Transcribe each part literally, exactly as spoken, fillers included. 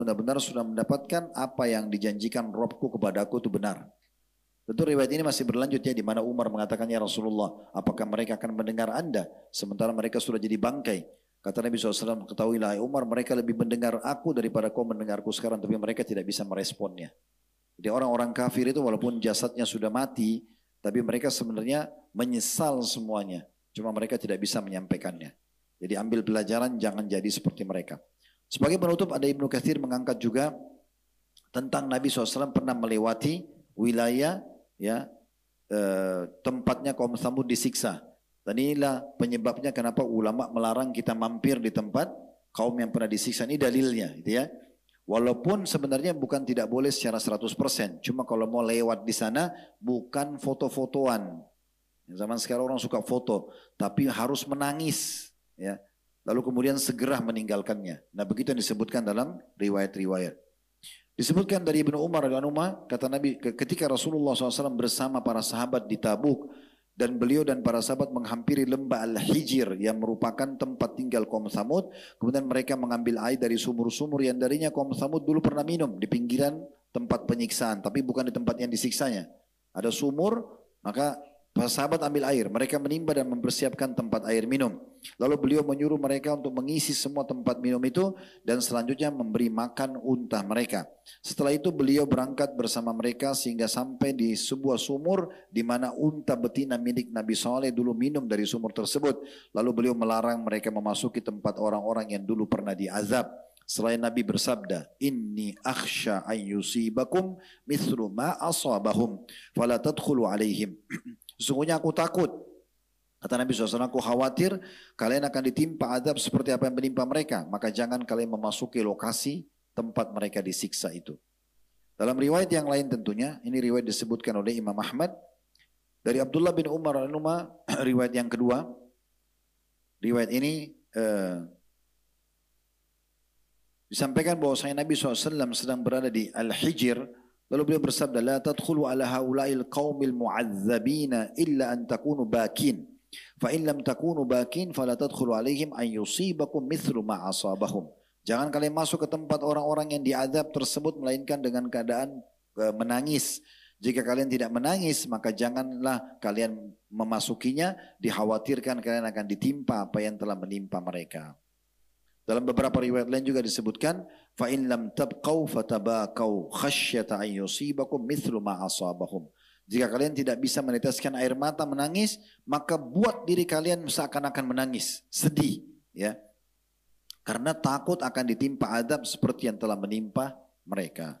benar-benar sudah mendapatkan apa yang dijanjikan Robku kepadaku itu benar. Tentu riwayat ini masih berlanjut ya, di mana Umar mengatakan, ya Rasulullah, apakah mereka akan mendengar Anda sementara mereka sudah jadi bangkai? Kata Nabi shallallahu alaihi wasallam, ketahuilah Umar, mereka lebih mendengar aku daripada kau mendengarku sekarang, tapi mereka tidak bisa meresponnya. Jadi orang-orang kafir itu walaupun jasadnya sudah mati, tapi mereka sebenarnya menyesal semuanya. Cuma mereka tidak bisa menyampaikannya. Jadi ambil pelajaran, jangan jadi seperti mereka. Sebagai penutup ada Ibnu Katsir mengangkat juga tentang Nabi shallallahu alaihi wasallam pernah melewati wilayah ya eh, tempatnya kaum Tsamud disiksa. Dan inilah penyebabnya kenapa ulama melarang kita mampir di tempat kaum yang pernah disiksa. Ini dalilnya gitu ya. Walaupun sebenarnya bukan tidak boleh secara seratus persen. Cuma kalau mau lewat di sana bukan foto-fotoan. Zaman sekarang orang suka foto, tapi harus menangis ya. Lalu kemudian segera meninggalkannya. Nah begitu yang disebutkan dalam riwayat-riwayat. Disebutkan dari Ibnu Umar radhiyallahu anhu, kata Nabi, ketika Rasulullah shallallahu alaihi wasallam bersama para sahabat di Tabuk, dan beliau dan para sahabat menghampiri lembah Al-Hijr yang merupakan tempat tinggal kaum Tsamud. Kemudian mereka mengambil air dari sumur-sumur yang darinya kaum Tsamud dulu pernah minum di pinggiran tempat penyiksaan, tapi bukan di tempat yang disiksanya. Ada sumur, maka para sahabat ambil air, mereka menimba dan mempersiapkan tempat air minum. Lalu beliau menyuruh mereka untuk mengisi semua tempat minum itu dan selanjutnya memberi makan unta mereka. Setelah itu beliau berangkat bersama mereka sehingga sampai di sebuah sumur di mana unta betina milik Nabi Saleh dulu minum dari sumur tersebut. Lalu beliau melarang mereka memasuki tempat orang-orang yang dulu pernah diazab. Selain Nabi bersabda, Inni akhsha an yusibakum mithlu ma asabahum fala tadkhulu alaihim. Sesungguhnya aku takut, kata Nabi shallallahu alaihi wasallam, aku khawatir kalian akan ditimpa azab seperti apa yang menimpa mereka. Maka jangan kalian memasuki lokasi tempat mereka disiksa itu. Dalam riwayat yang lain tentunya, ini riwayat disebutkan oleh Imam Ahmad. Dari Abdullah bin Umar radhiyallahu anhu, riwayat yang kedua. Riwayat ini eh, disampaikan bahwasanya Nabi shallallahu alaihi wasallam sedang berada di Al-Hijr. Lalu beliau bersabda, la tadkhulu ala haula'il qaumil mu'adzabina illa an takunu bakin. Fa in lam takunu bakin fala tadkhulu alaihim an yusibakum mithlu ma asabahum. Jangan kalian masuk ke tempat orang-orang yang diazab tersebut melainkan dengan keadaan e, menangis. Jika kalian tidak menangis, maka janganlah kalian memasukinya, dikhawatirkan kalian akan ditimpa apa yang telah menimpa mereka. Dalam beberapa riwayat lain juga disebutkan, fa in lam tabqau fatabaqau khasyata an yusibakum mithlu ma asabahum. Jika kalian tidak bisa meneteskan air mata menangis, maka buat diri kalian seakan-akan menangis, sedih, ya. Karena takut akan ditimpa azab seperti yang telah menimpa mereka.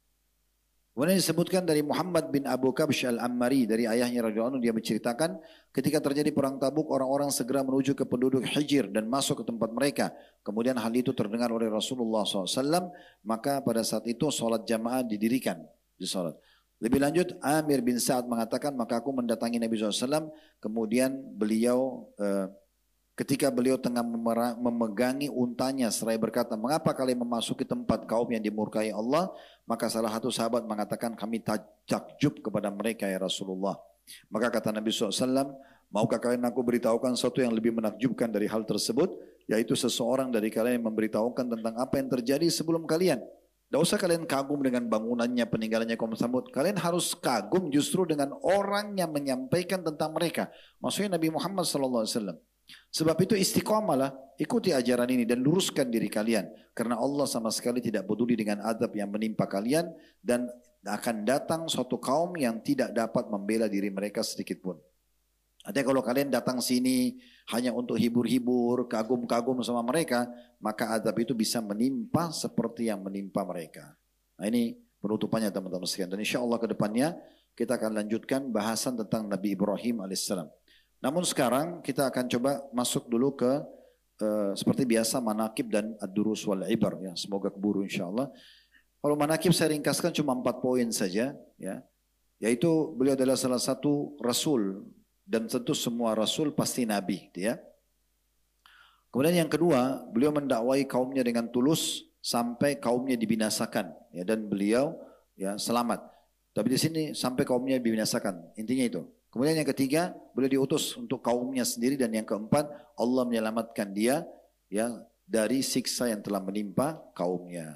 Kemudian disebutkan dari Muhammad bin Abu Kabsh al-Ammari, dari ayahnya radhiyallahu anhu, dia menceritakan ketika terjadi perang Tabuk, orang-orang segera menuju ke penduduk Hijr dan masuk ke tempat mereka. Kemudian hal itu terdengar oleh Rasulullah shallallahu alaihi wasallam, maka pada saat itu sholat jamaah didirikan di sholat. Lebih lanjut, Amir bin Sa'ad mengatakan, maka aku mendatangi Nabi shallallahu alaihi wasallam, kemudian beliau eh, ketika beliau tengah memegangi untanya seraya berkata, mengapa kalian memasuki tempat kaum yang dimurkai Allah? Maka salah satu sahabat mengatakan, kami takjub kepada mereka ya Rasulullah. Maka kata Nabi shallallahu alaihi wasallam, maukah kalian aku beritahukan sesuatu yang lebih menakjubkan dari hal tersebut? Yaitu seseorang dari kalian yang memberitahukan tentang apa yang terjadi sebelum kalian. Tidak usah kalian kagum dengan bangunannya, peninggalannya kaum Tsamud. Kalian harus kagum justru dengan orang yang menyampaikan tentang mereka. Maksudnya Nabi Muhammad shallallahu alaihi wasallam. Sebab itu istiqamalah, ikuti ajaran ini dan luruskan diri kalian. Karena Allah sama sekali tidak peduli dengan azab yang menimpa kalian. Dan akan datang suatu kaum yang tidak dapat membela diri mereka sedikit pun. Artinya kalau kalian datang sini hanya untuk hibur-hibur, kagum-kagum sama mereka, maka azab itu bisa menimpa seperti yang menimpa mereka. Nah ini penutupannya teman-teman sekalian. Dan insya Allah ke depannya kita akan lanjutkan bahasan tentang Nabi Ibrahim alaihissalam. Namun sekarang kita akan coba masuk dulu ke uh, seperti biasa manakib dan ad-durus wal ibar, ya. Semoga keburu insyaallah. Kalau manakib saya ringkaskan cuma empat poin saja, ya. Yaitu beliau adalah salah satu rasul dan tentu semua rasul pasti nabi, ya. Kemudian yang kedua, beliau mendakwai kaumnya dengan tulus sampai kaumnya dibinasakan, ya, dan beliau ya selamat. Tapi di sini sampai kaumnya dibinasakan, intinya itu. Kemudian yang ketiga, beliau diutus untuk kaumnya sendiri, dan yang keempat, Allah menyelamatkan dia ya dari siksa yang telah menimpa kaumnya.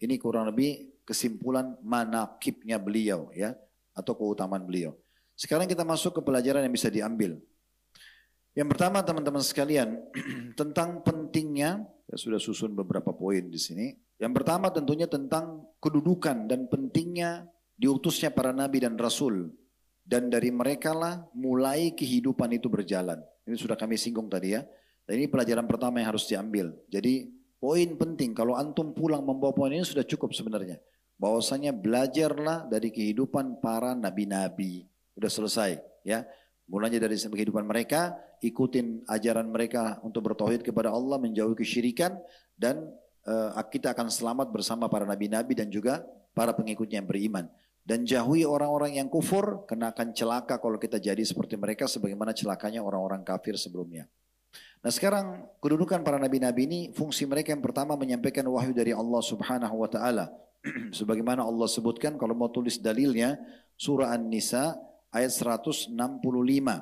Ini kurang lebih kesimpulan manaqibnya beliau ya, atau keutamaan beliau. Sekarang kita masuk ke pelajaran yang bisa diambil. Yang pertama teman-teman sekalian, tentang pentingnya, saya sudah susun beberapa poin di sini. Yang pertama tentunya tentang kedudukan dan pentingnya diutusnya para nabi dan rasul. Dan dari mereka lah mulai kehidupan itu berjalan. Ini sudah kami singgung tadi ya. Dan ini pelajaran pertama yang harus diambil. Jadi poin penting, kalau antum pulang membawa poin ini sudah cukup sebenarnya. Bahwasanya belajarlah dari kehidupan para nabi-nabi. Sudah selesai ya. Mulanya dari kehidupan mereka, ikutin ajaran mereka untuk bertauhid kepada Allah, menjauhi kesyirikan, dan uh, kita akan selamat bersama para nabi-nabi dan juga para pengikutnya yang beriman. Dan jauhi orang-orang yang kufur, karena akan celaka kalau kita jadi seperti mereka, sebagaimana celakanya orang-orang kafir sebelumnya. Nah sekarang kedudukan para nabi-nabi ini, fungsi mereka yang pertama menyampaikan wahyu dari Allah subhanahu wa ta'ala. Sebagaimana Allah sebutkan, kalau mau tulis dalilnya, surah An-Nisa, ayat seratus enam puluh lima.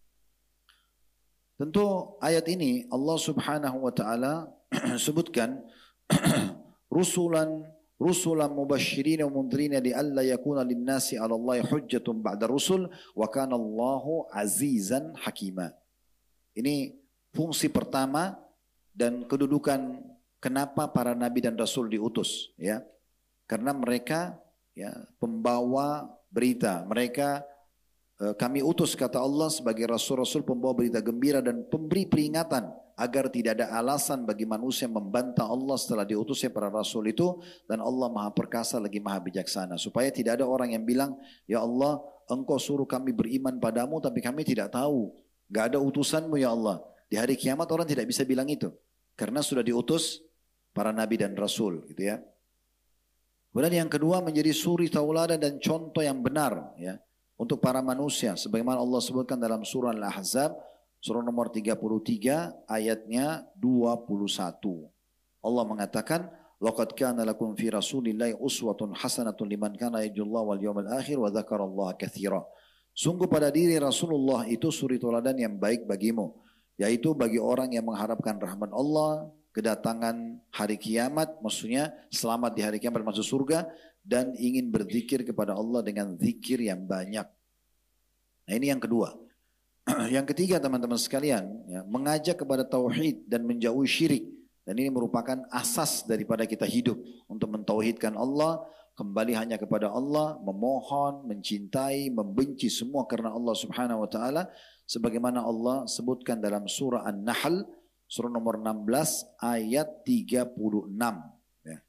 Tentu ayat ini Allah subhanahu wa ta'ala sebutkan rusulan rusulan mubasysyirin wa mundhirin li alla yakuna lin-nasi 'ala Allahi hujjatun ba'da rusul wa kana Allahu 'azizan hakima. Ini fungsi pertama dan kedudukan kenapa para nabi dan rasul diutus ya. Karena mereka ya pembawa berita, mereka kami utus kata Allah sebagai rasul-rasul pembawa berita gembira dan pemberi peringatan agar tidak ada alasan bagi manusia membantah Allah setelah diutusnya para rasul itu, dan Allah maha perkasa lagi maha bijaksana, supaya tidak ada orang yang bilang ya Allah engkau suruh kami beriman padamu tapi kami tidak tahu, gak ada utusanmu ya Allah. Di hari kiamat orang tidak bisa bilang itu karena sudah diutus para nabi dan rasul gitu ya. Kemudian yang kedua menjadi suri tauladan dan contoh yang benar ya untuk para manusia, sebagaimana Allah sebutkan dalam surah Al-Ahzab, surah nomor tiga puluh tiga, ayatnya dua puluh satu. Allah mengatakan, "Laqad kana lakum fi Rasulillahi uswatun hasanatun liman kana yarjullaha wal yawmal akhir wa dzakarallaha katsira." Sungguh pada diri Rasulullah itu suri teladan yang baik bagimu, yaitu bagi orang yang mengharapkan rahmat Allah, kedatangan hari kiamat, maksudnya selamat di hari kiamat masuk surga, dan ingin berzikir kepada Allah dengan zikir yang banyak. Nah ini yang kedua. Yang ketiga teman-teman sekalian, ya, mengajak kepada tauhid dan menjauhi syirik. Dan ini merupakan asas daripada kita hidup untuk mentauhidkan Allah, kembali hanya kepada Allah, memohon, mencintai, membenci semua karena Allah subhanahu wa ta'ala. Sebagaimana Allah sebutkan dalam surah An-Nahl, surah nomor enam belas ayat tiga puluh enam. Ya.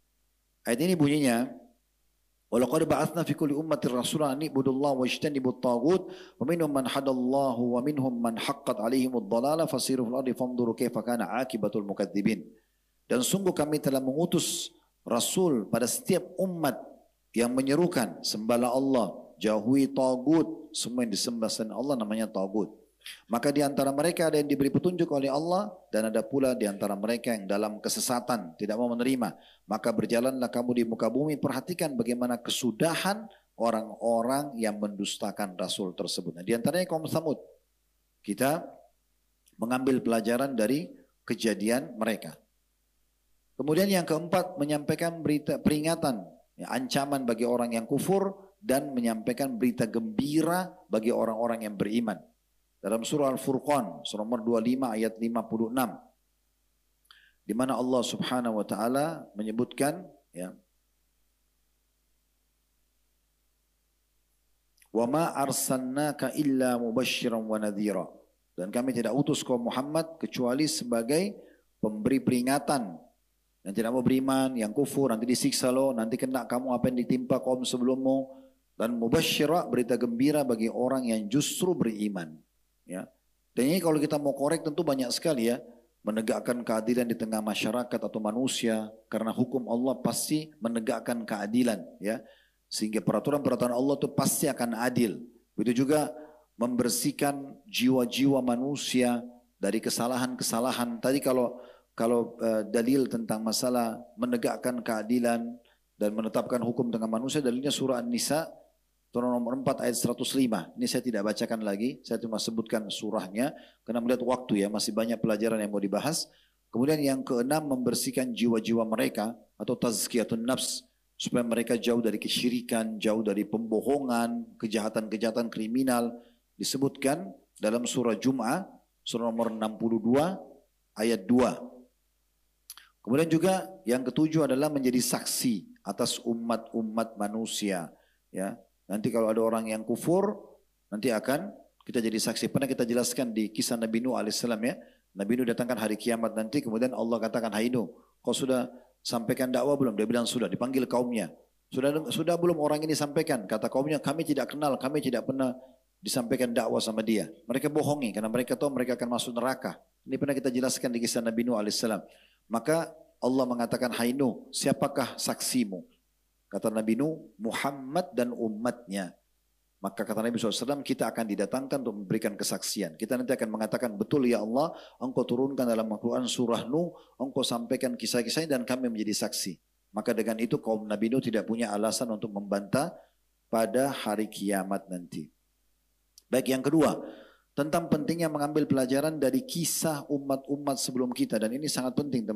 Ayat ini bunyinya, "Walaqad ba'atsna fi kulli ummatin rasulan an ibudullaha wajtanibut taghut wa minhum man hadallahu wa minhum man haqqat 'alaihimud dhalalah fasiru fil ardi fanzuru kaifa kana 'aqibatul mukadzibin." Dan sungguh kami telah mengutus rasul pada setiap umat yang menyerukan sembahlah Allah, jauhi tagut, semua yang disembah selain Allah namanya tagut. Maka di antara mereka ada yang diberi petunjuk oleh Allah dan ada pula di antara mereka yang dalam kesesatan tidak mau menerima. Maka berjalanlah kamu di muka bumi, perhatikan bagaimana kesudahan orang-orang yang mendustakan Rasul tersebut. Nah, di antaranya kaum Tsamud. Kita mengambil pelajaran dari kejadian mereka. Kemudian yang keempat menyampaikan berita peringatan, ya, ancaman bagi orang yang kufur dan menyampaikan berita gembira bagi orang-orang yang beriman. Dalam surah Al-Furqan, surah nomor dua puluh lima ayat lima puluh enam. Di mana Allah Subhanahu wa taala menyebutkan ya, "Wa ma arsalnaka illa mubasysyiran wa nadhira." Dan kami tidak utus kaum Muhammad kecuali sebagai pemberi peringatan. Yang tidak mau beriman, yang kufur, nanti disiksa lo, nanti kena kamu apa yang ditimpa kaum sebelummu. Dan mubasysyiran, berita gembira bagi orang yang justru beriman. Ya. Dan ini kalau kita mau korek tentu banyak sekali ya, menegakkan keadilan di tengah masyarakat atau manusia, karena hukum Allah pasti menegakkan keadilan ya, sehingga peraturan-peraturan Allah itu pasti akan adil. Begitu juga membersihkan jiwa-jiwa manusia dari kesalahan-kesalahan. Tadi kalau kalau uh, dalil tentang masalah menegakkan keadilan dan menetapkan hukum tengah manusia, dalilnya surah An-Nisa surah nomor empat ayat seratus lima. Ini saya tidak bacakan lagi, saya cuma sebutkan surahnya karena melihat waktu ya, masih banyak pelajaran yang mau dibahas. Kemudian yang keenam membersihkan jiwa-jiwa mereka atau tazkiyatun nafs, supaya mereka jauh dari kesyirikan, jauh dari pembohongan, kejahatan-kejahatan kriminal. Disebutkan dalam surah Jum'ah, surah nomor enam puluh dua, ayat dua. Kemudian juga yang ketujuh adalah menjadi saksi atas umat-umat manusia. Ya, nanti kalau ada orang yang kufur, nanti akan kita jadi saksi. Pernah kita jelaskan di kisah Nabi Nuh alaihissalam ya. Nabi Nuh datangkan hari kiamat nanti, kemudian Allah katakan, hai Nuh, kau sudah sampaikan dakwah belum? Dia bilang sudah, dipanggil kaumnya. Sudah sudah belum orang ini sampaikan? Kata kaumnya, kami tidak kenal, kami tidak pernah disampaikan dakwah sama dia. Mereka bohongi karena mereka tahu mereka akan masuk neraka. Ini pernah kita jelaskan di kisah Nabi Nuh alaihissalam. Maka Allah mengatakan, hai Nuh, siapakah saksimu? Kata Nabi Nuh, Muhammad dan umatnya. Maka kata Nabi shallallahu alaihi wasallam, kita akan didatangkan untuk memberikan kesaksian. Kita nanti akan mengatakan, betul ya Allah, engkau turunkan dalam Al-Quran surah Nuh, engkau sampaikan kisah-kisahnya dan kami menjadi saksi. Maka dengan itu kaum Nabi Nuh tidak punya alasan untuk membantah pada hari kiamat nanti. Baik, yang kedua, tentang pentingnya mengambil pelajaran dari kisah umat-umat sebelum kita. Dan ini sangat penting.